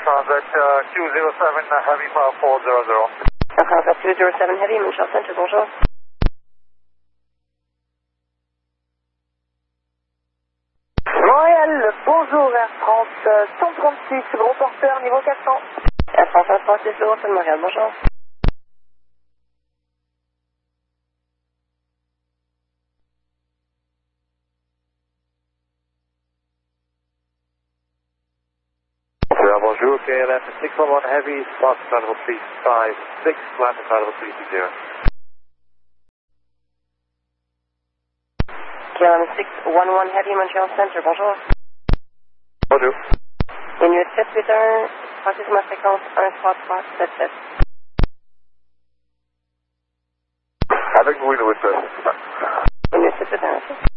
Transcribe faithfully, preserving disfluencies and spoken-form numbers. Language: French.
Transat uh, Q zero seven uh, Heavy Power four zero zero. Transat Q zero seven Heavy, Montreal Center, bonjour. Montréal, bonjour Air France cent trente-six, gros porteur niveau quatre cents. Air France cent trente-six, le Hotel Montréal, bonjour. Bonjour, K L M six one one Heavy, Spark Carnival three five six, Land Carnival three two zero. K L M six one one Heavy, Montreal Center, bonjour. Bonjour. Inuit sept huit un, franchissez ma fréquence un trois trois sept sept. Avec vous, Inuit. Inuit sept huit un, ok.